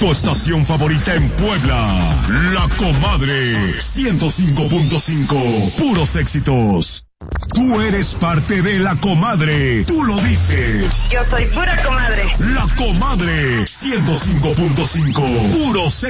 Tu estación favorita en Puebla. La Comadre. 105.5. Puros éxitos. Tú eres parte de La Comadre. Tú lo dices. Yo soy pura comadre. La Comadre. 105.5. Puros éxitos.